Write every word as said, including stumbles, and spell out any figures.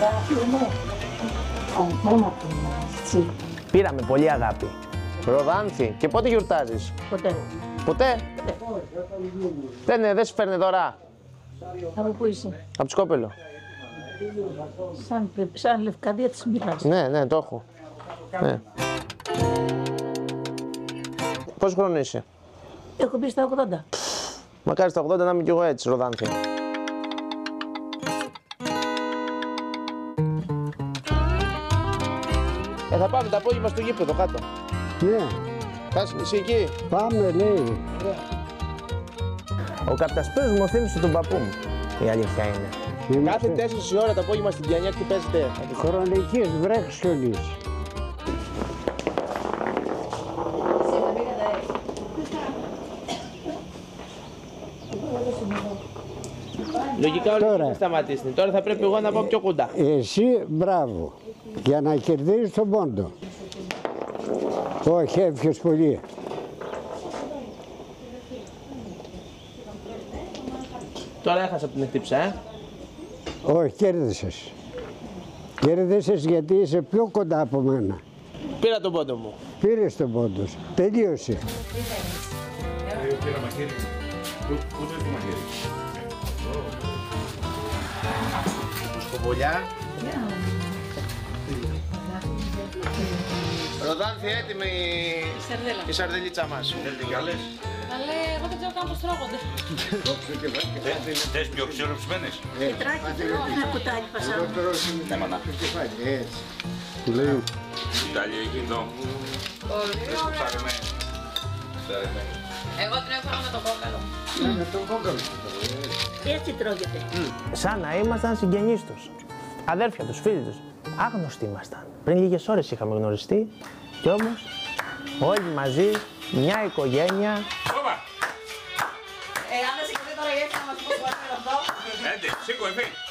Πήραμε πολύ αγάπη. Ροδάνθη, και πότε γιορτάζεις? Ποτέ. Ποτέ? Δεν, δεν σου φέρνει δωρά. Από πού είσαι? Από Σκόπελο. Σαν, σαν Λευκαδία της Μοίρας. Ναι, ναι, το έχω. Ναι. Πόσο χρόνο είσαι? Έχω μπει στα ογδόντα. Μακάρι στα ογδόντα να είμαι κι εγώ έτσι, Ροδάνθη. Ε, θα πάμε το απόγευμα στο γήπεδο κάτω. Ναι, Θα είσαι εσύ εκεί. πάμε λέει. Ο Καπτασπύρος μου θύμισε τον παππού μου. Η αλήθεια είναι. Κάθε τέσσερις η ώρα το απόγευμα στην Κιανιά τι παίζετε? Χρονικής βρέχσεωνης. Λογικά όλοι Τώρα. θα σταματήσουν. Τώρα θα πρέπει εγώ να πάω πιο κοντά. Εσύ μπράβο, για να κερδίσεις τον πόντο. Όχι, έφυγες πολύ. Τώρα έχασα από την εκτύψα, ε. Όχι, κέρδισες. Κέρδισες γιατί είσαι πιο κοντά από μένα. Πήρα τον πόντο μου. Πήρες τον πόντο σου. Τελείωσε. Σκομπολιά. Ροδάνθη, έτοιμη Σαρδέλα. η σαρδελίτσα μας. Θέλετε κι άλλες? Αλλά εγώ δεν ξέρω καν πώς τρώγονται. Θες πιο ξεροψημένες? Τετράκι, ένα κουτάλι πασάω. Ναι, μάνα. Λέει. Ιταλία εκεί εδώ. Θες ψαρεμένη. Ψαρεμένη. Εγώ την έφαγα με το κόκαλο. Έτσι τρώγεται. Σαν να ήμασταν συγγενείς τους. Αδέρφια τους, φίλοι τους. Άγνωστοι ήμασταν. Πριν λίγες ώρες είχαμε γνωριστεί κι όμως όλοι μαζί, μια οικογένεια. Όπα! Ε, αν δεν σηκωθεί τώρα η έφυγα να μας πω αυτό. Έντε, σήκω, εφή.